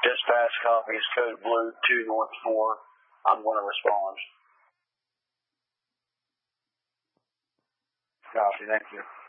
Dispatch copies, code blue 2 North 4. I'm going to respond. Copy, thank you.